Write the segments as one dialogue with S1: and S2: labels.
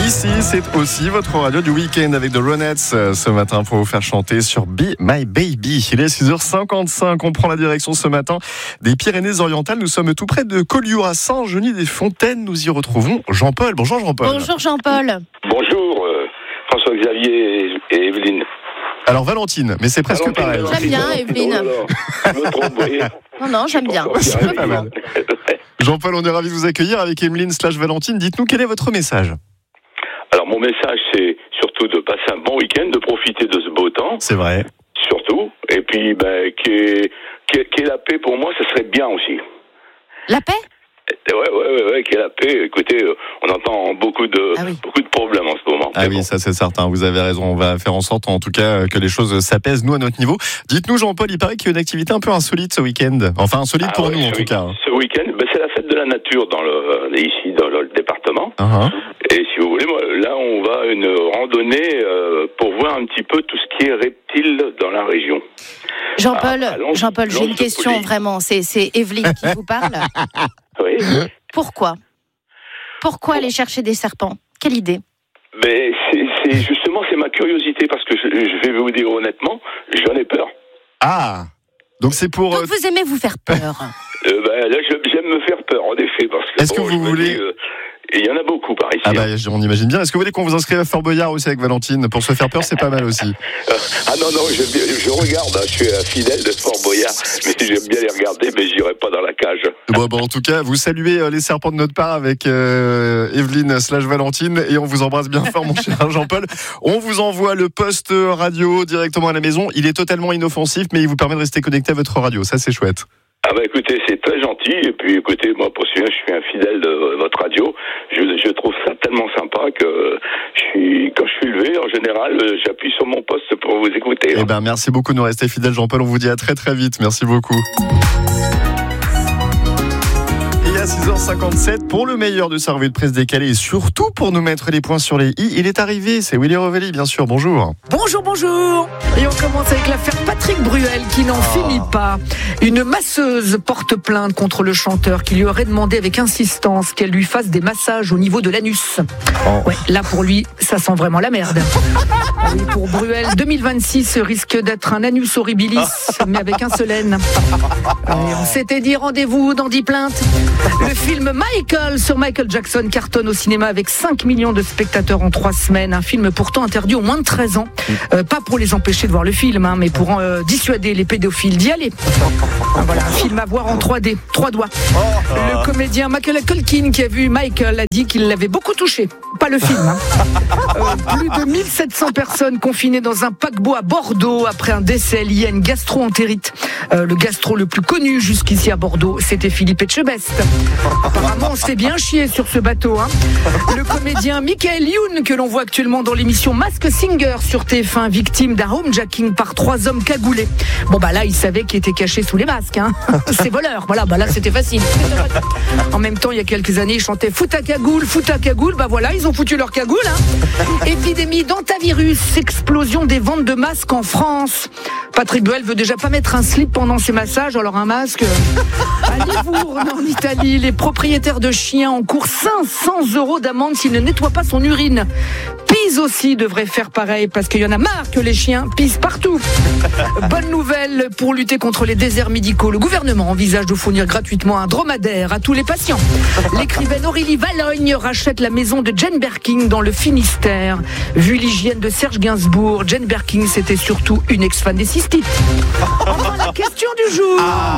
S1: Ici, c'est aussi votre radio du week-end avec The Ronettes ce matin pour vous faire chanter sur Be My Baby. Il est 6h55, on prend la direction ce matin des Pyrénées-Orientales. Nous sommes tout près de Collioure à Saint-Genis-des-Fontaines. Nous y retrouvons Jean-Paul. Bonjour Jean-Paul.
S2: Bonjour Jean-Paul.
S3: Bonjour François-Xavier et Evelyne.
S1: Alors Valentine, mais c'est presque pareil.
S2: J'aime bien Evelyne.
S3: Je me trompe, oui.
S2: Non, j'aime bien.
S1: C'est pas mal. Jean-Paul, on est ravis de vous accueillir avec Evelyne/Valentine. Dites-nous quel est votre message.
S3: Alors mon message, c'est surtout de passer un bon week-end, de profiter de ce beau temps.
S1: C'est vrai.
S3: Surtout. Et puis, qu'il y ait la paix pour moi, ça serait bien aussi.
S2: La paix ?
S3: Ouais, qu'il y ait la paix. Écoutez, on entend beaucoup de problèmes en ce moment.
S1: Ah oui, ça c'est certain, vous avez raison. On va faire en sorte en tout cas que les choses s'apaisent, nous à notre niveau. Dites-nous Jean-Paul, il paraît qu'il y a une activité un peu insolite ce week-end. Enfin insolite pour nous en tout cas.
S3: Ce week-end, c'est la fête de la nature ici dans le département.
S1: Uh-huh.
S3: Et si vous voulez, là on va une randonnée pour voir un petit peu tout ce qui est reptiles dans la région.
S2: Jean-Paul, j'ai une question vraiment. C'est Evelyne qui vous parle.
S3: Oui.
S2: Pourquoi aller chercher des serpents ? Quelle idée ?
S3: Mais c'est ma curiosité, parce que je vais vous dire honnêtement, j'en ai peur.
S1: Ah, donc c'est pour...
S2: Donc vous aimez vous faire peur ?
S3: Là, j'aime me faire peur, en effet, parce que...
S1: Est-ce que vous voulez...
S3: il y en a beaucoup par ici.
S1: Ah on imagine bien. Est-ce que vous voulez qu'on vous inscrive à Fort Boyard aussi avec Valentine ? Pour se faire peur, c'est pas mal aussi.
S3: Non, je regarde, je suis fidèle de Fort Boyard, mais j'aime bien les regarder, mais j'irai pas dans la cage.
S1: Bon, en tout cas, vous saluez les serpents de notre part avec Evelyne/Valentine, et on vous embrasse bien fort, mon cher Jean-Paul. On vous envoie le poste radio directement à la maison. Il est totalement inoffensif, mais il vous permet de rester connecté à votre radio. Ça, c'est chouette.
S3: Écoutez, c'est très gentil, et puis écoutez, moi pour celui-là, je suis un fidèle de votre radio. Je trouve ça tellement sympa que quand je suis levé, en général, j'appuie sur mon poste pour vous écouter.
S1: Merci beaucoup de nous rester fidèles, Jean-Paul. On vous dit à très très vite. Merci beaucoup. Et à 6h57, pour le meilleur de sa revue de presse décalée et surtout pour nous mettre les points sur les i, il est arrivé, c'est Willy Rovelli, bien sûr, bonjour.
S4: Bonjour. Et on commence avec l'affaire Patrick Bruel qui n'en finit pas. Une masseuse porte plainte contre le chanteur qui lui aurait demandé avec insistance qu'elle lui fasse des massages au niveau de l'anus. Ouais, là pour lui, ça sent vraiment la merde. Oui, pour Bruel, 2026 risque d'être un anus horribilis, mais avec un seul N. On s'était dit rendez-vous dans 10 plaintes. Le film Michael sur Michael Jackson cartonne au cinéma avec 5 millions de spectateurs en 3 semaines. Un film pourtant interdit aux moins de 13 ans. Pas pour les empêcher de voir le film, mais pour dissuader les pédophiles d'y aller. Voilà, un film à voir en 3D, 3 doigts. Le comédien Macaulay Culkin qui a vu Michael a dit qu'il l'avait beaucoup touché. Pas le film. Plus de 1700 personnes confinées dans un paquebot à Bordeaux après un décès lié à une gastro-entérite. Le gastro le plus connu jusqu'ici à Bordeaux, c'était Philippe Etchebest. Apparemment, on se fait bien chier sur ce bateau. Le comédien Michael Youn, que l'on voit actuellement dans l'émission Masked Singer sur TF1, victime d'un homejacking par 3 hommes cagoulés. Là, il savait qu'il était caché sous les masques. C'est voleur. Voilà, là, c'était facile. En même temps, il y a quelques années, ils chantaient Fout ta cagoule. Voilà, ils ont foutu leur cagoule. Épidémie d'hantavirus, explosion des ventes de masques en France. Patrick Bruel veut déjà pas mettre un slip pendant ses massages, alors un masque. À Livourne, en Italie, les propriétaires de chiens encourent 500 € d'amende s'ils ne nettoient pas son urine. Pise aussi devrait faire pareil, parce qu'il y en a marre que les chiens pissent partout. Bonne nouvelle pour lutter contre les déserts médicaux. Le gouvernement envisage de fournir gratuitement un dromadaire à tous les patients. L'écrivaine Aurélie Valogne rachète la maison de Jane Birkin dans le Finistère. Vu l'hygiène de Serge Gainsbourg, Jane Birkin, c'était surtout une ex-fan des cystites. Enfin, la question du jour.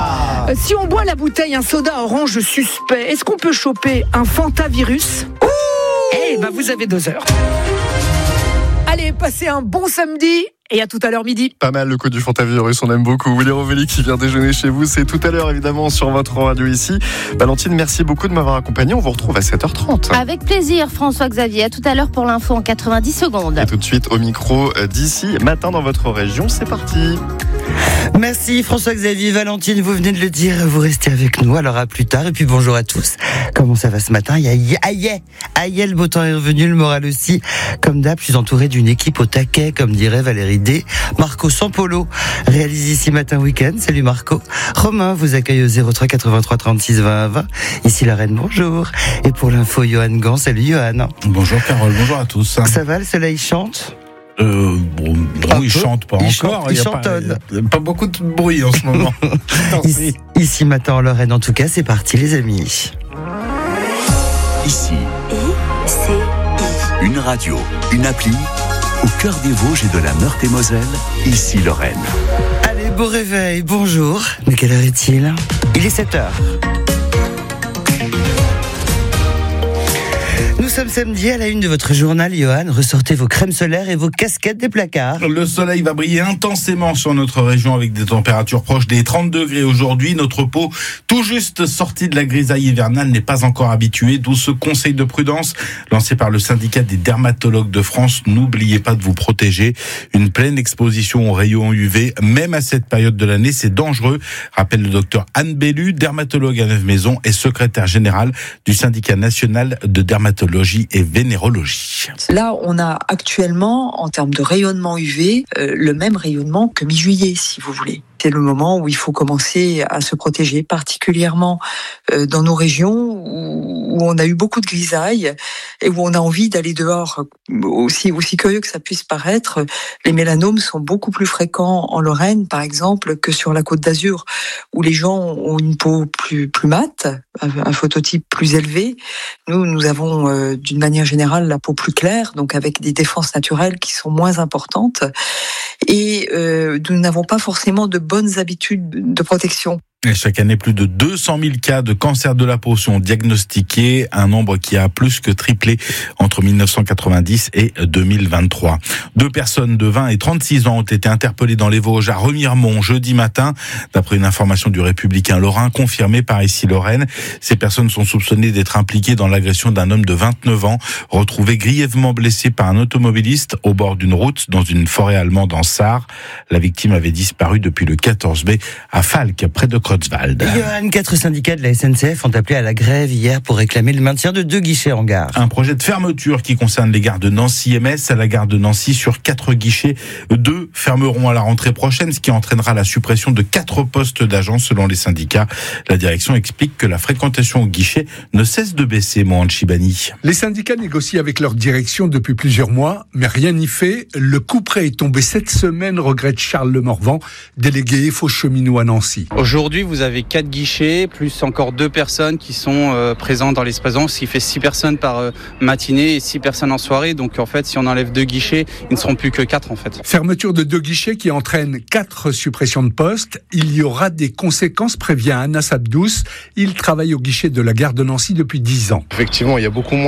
S4: Si on boit la bouteille un soda orange suspect, est-ce qu'on peut choper un fantavirus ? Vous avez 2 heures. Allez, passez un bon samedi et à tout à l'heure midi.
S1: Pas mal le coup du fantavirus, on aime beaucoup. Willy Rovelli qui vient déjeuner chez vous, c'est tout à l'heure évidemment sur votre radio ici. Valentine, merci beaucoup de m'avoir accompagné, on vous retrouve à 7h30.
S2: Avec plaisir François-Xavier, à tout à l'heure pour l'info en 90 secondes.
S1: Et tout de suite au micro d'ici matin dans votre région, c'est parti.
S5: Merci François-Xavier, Valentine, vous venez de le dire, vous restez avec nous, alors à plus tard, et puis bonjour à tous. Comment ça va ce matin? Aïe, le beau temps est revenu, le moral aussi. Comme d'hab, je suis entouré d'une équipe au taquet, comme dirait Valérie D. Marco Sampolo réalise ici Matin Week-end. Salut Marco. Romain vous accueille au 03 83 36 20 20. Ici la reine, bonjour. Et pour l'info, Johan Gant. Salut Johan.
S6: Bonjour Carole, bonjour à tous.
S5: Ça va, le soleil chante?
S6: Il chante pas encore.
S5: Il chantonne.
S6: Pas beaucoup de bruit en ce moment.
S5: Ici Matin en Lorraine, en tout cas, c'est parti les amis.
S7: Ici, une radio, une appli, au cœur des Vosges et de la Meurthe-et-Moselle, ici Lorraine.
S5: Allez, beau réveil, bonjour. Mais quelle heure est-il? Il est 7h. Nous sommes samedi, à la une de votre journal, Johan. Ressortez vos crèmes solaires et vos casquettes des placards.
S6: Le soleil va briller intensément sur notre région avec des températures proches des 30 degrés aujourd'hui. Notre peau, tout juste sortie de la grisaille hivernale, n'est pas encore habituée. D'où ce conseil de prudence lancé par le syndicat des dermatologues de France. N'oubliez pas de vous protéger. Une pleine exposition aux rayons UV, même à cette période de l'année, c'est dangereux. Rappelle le docteur Anne Bellu, dermatologue à Neuve-Maisons et secrétaire générale du syndicat national de dermatologie et vénérologie.
S8: Là, on a actuellement, en termes de rayonnement UV, le même rayonnement que mi-juillet, si vous voulez. C'est le moment où il faut commencer à se protéger, particulièrement dans nos régions où on a eu beaucoup de grisailles et où on a envie d'aller dehors. Aussi curieux que ça puisse paraître, les mélanomes sont beaucoup plus fréquents en Lorraine, par exemple, que sur la Côte d'Azur, où les gens ont une peau plus mate, un phototype plus élevé. Nous avons d'une manière générale la peau plus claire, donc avec des défenses naturelles qui sont moins importantes. Et nous n'avons pas forcément de bonnes habitudes de protection.
S6: Et chaque année, plus de 200 000 cas de cancer de la peau sont diagnostiqués, un nombre qui a plus que triplé entre 1990 et 2023. 2 personnes de 20 et 36 ans ont été interpellées dans les Vosges à Remiremont jeudi matin, d'après une information du Républicain Lorrain confirmée par ici Lorraine. Ces personnes sont soupçonnées d'être impliquées dans l'agression d'un homme de 29 ans, retrouvé grièvement blessé par un automobiliste au bord d'une route dans une forêt allemande en Sarre. La victime avait disparu depuis le 14 mai à Falques, près de Creutzwald.
S5: Johan, 4 syndicats de la SNCF ont appelé à la grève hier pour réclamer le maintien de 2 guichets en gare.
S6: Un projet de fermeture qui concerne les gares de Nancy et Metz. À la gare de Nancy, sur 4 guichets, 2 fermeront à la rentrée prochaine, ce qui entraînera la suppression de 4 postes d'agents selon les syndicats. La direction explique que la fréquentation au guichet ne cesse de baisser, Mohamed Chibani.
S9: Les syndicats négocient avec leur direction depuis plusieurs mois, mais rien n'y fait. Le coup près est tombé cette semaine, regrette Charles Lemorvan, délégué FO cheminot à Nancy.
S10: Aujourd'hui, vous avez 4 guichets, plus encore 2 personnes qui sont présentes dans l'espace, ce qui fait 6 personnes par matinée et 6 personnes en soirée. Donc en fait, si on enlève 2 guichets, ils ne seront plus que 4 en fait.
S9: Fermeture de 2 guichets qui entraîne 4 suppressions de postes. Il y aura des conséquences, prévient Anas Abdous. Il travaille au guichet de la gare de Nancy depuis 10 ans.
S11: Effectivement, il y a beaucoup moins